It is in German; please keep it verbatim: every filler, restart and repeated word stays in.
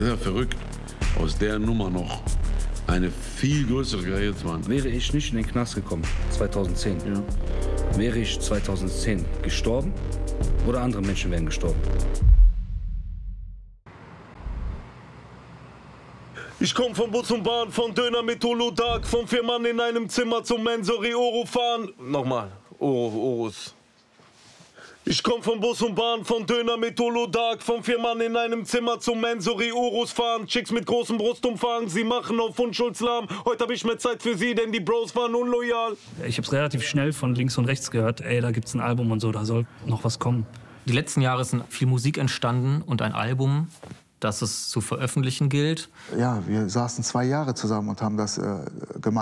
Das ist ja verrückt, aus der Nummer noch eine viel größere Karriere zu machen. Wäre ich nicht in den Knast gekommen, zweitausendzehn, Ja. wäre ich zweitausendzehn gestorben oder andere Menschen wären gestorben. Ich komm von Bus und Bahn, von Döner mit Holodag, von vier Mann in einem Zimmer zum Mensori Oro fahren. Nochmal, Oro, Oros. Ich komm von Bus und Bahn, von Döner mit Holodag, von vier Mann in einem Zimmer zum Mensori Oros fahren. Chicks mit großem Brustumfang, sie machen auf Unschuldslahm. Heute hab ich mehr Zeit für sie, denn die Bros waren unloyal. Ich hab's relativ schnell von links und rechts gehört, ey, da gibt's ein Album und so, da soll noch was kommen. Die letzten Jahre ist viel Musik entstanden und ein Album, das es zu veröffentlichen gilt. Ja, wir saßen zwei Jahre zusammen und haben das äh, gemacht.